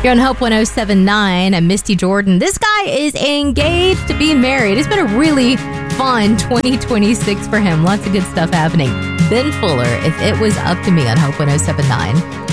You're on Hope 1079 and Misty Jordan. This guy is engaged to be married. It's been a really fun 2026 for him. Lots of good stuff happening. Ben Fuller, If It Was Up to Me on Hope 1079.